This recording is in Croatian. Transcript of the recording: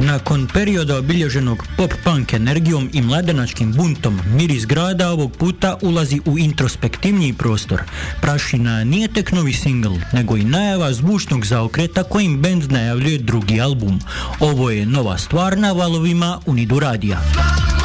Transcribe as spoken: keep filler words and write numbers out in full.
Nakon perioda obilježenog pop-punk energijom i mladenačkim buntom, Miris grada ovog puta ulazi u introspektivniji prostor. Prašina nije tek novi singl, nego i najava zvučnog zaokreta kojim band najavljuje drugi album. Ovo je nova stvar na valovima Unidu radija.